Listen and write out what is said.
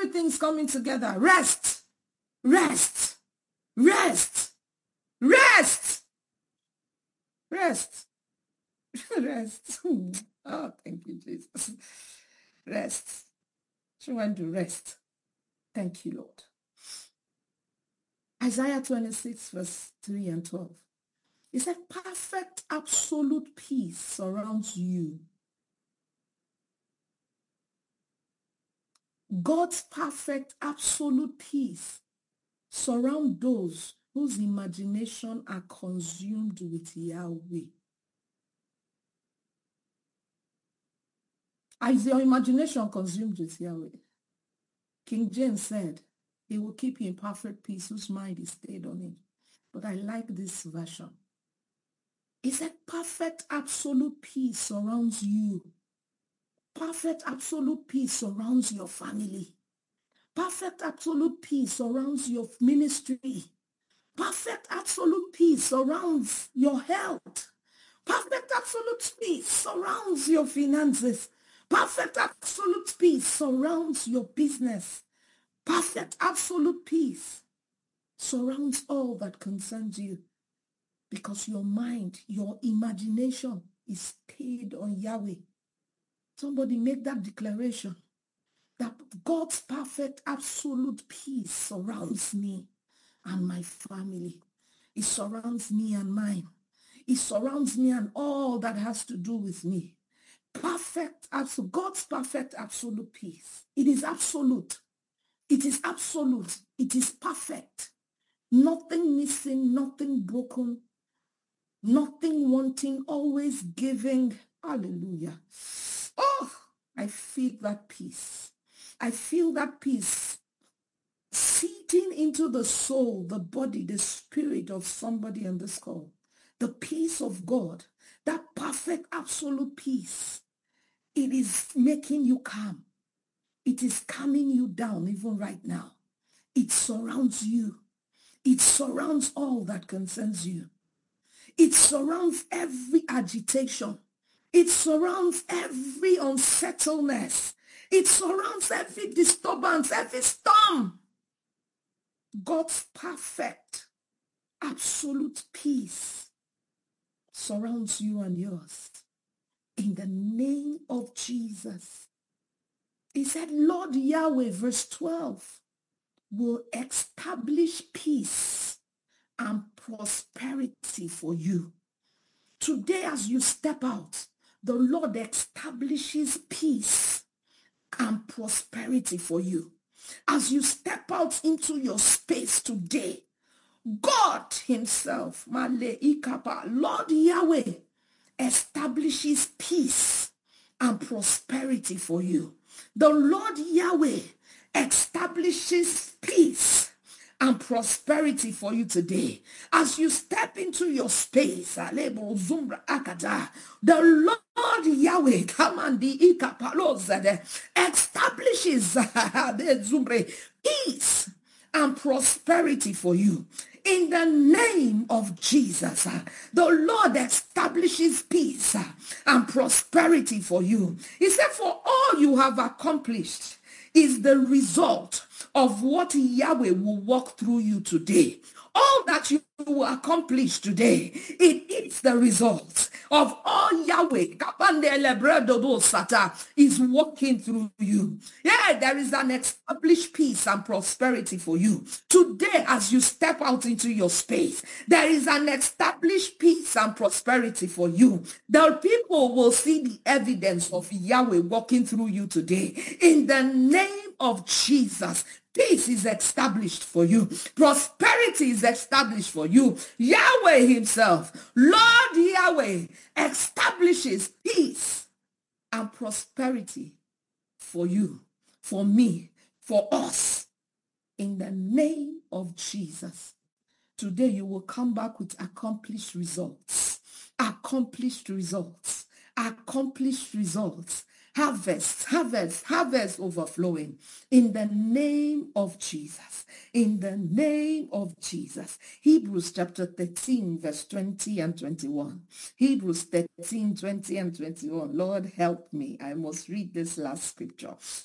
everything's coming together. Rest, rest, rest, rest, rest, rest. Oh, thank you, Jesus. Rest. She went to rest. Thank you, Lord. Isaiah 26, verse 3 and 12. It said, perfect, absolute peace surrounds you. God's perfect, absolute peace surrounds those whose imagination are consumed with Yahweh. Is your imagination consumed with Yahweh? King James said, he will keep you in perfect peace whose mind is stayed on him. But I like this version. It said, perfect, absolute peace surrounds you. Perfect, absolute peace surrounds your family. Perfect, absolute peace surrounds your ministry. Perfect, absolute peace surrounds your health. Perfect, absolute peace surrounds your finances. Perfect, absolute peace surrounds your business. Perfect, absolute peace surrounds all that concerns you, because your mind, your imagination is stayed on Yahweh. Somebody make that declaration, that God's perfect, absolute peace surrounds me and my family. It surrounds me and mine. It surrounds me and all that has to do with me. Perfect, absolute, God's perfect, absolute peace. It is absolute. It is absolute. It is perfect. Nothing missing, nothing broken, nothing wanting, always giving. Hallelujah. Oh, I feel that peace. I feel that peace seeping into the soul, the body, the spirit of somebody on this call. The peace of God, that perfect, absolute peace. It is making you calm. It is calming you down even right now. It surrounds you. It surrounds all that concerns you. It surrounds every agitation. It surrounds every unsettledness. It surrounds every disturbance, every storm. God's perfect, absolute peace surrounds you and yours. In the name of Jesus. He said, Lord Yahweh, verse 12, will establish peace and prosperity for you. Today, as you step out, the Lord establishes peace and prosperity for you. As you step out into your space today, God himself, Lord Yahweh, establishes peace and prosperity for you. The Lord Yahweh establishes peace and prosperity for you today. As you step into your space, the Lord Yahweh establishes peace and prosperity for you. In the name of Jesus, the Lord establishes peace and prosperity for you. He said, for all you have accomplished is the result of what Yahweh will walk through you today. All that you will accomplish today, it is the result of all Yahweh is walking through you. Yeah, there is an established peace and prosperity for you. Today, as you step out into your space, there is an established peace and prosperity for you. The people will see the evidence of Yahweh walking through you today. In the name of Jesus, peace is established for you. Prosperity is established for you. Yahweh himself, Lord Yahweh, establishes peace and prosperity for you, for me, for us. In the name of Jesus. Today you will come back with accomplished results. Accomplished results. Accomplished results. Harvest, harvest, harvest overflowing. In the name of Jesus. In the name of Jesus. Hebrews chapter 13, verse 20 and 21. Hebrews 13, 20 and 21. Lord, help me. I must read this last scripture.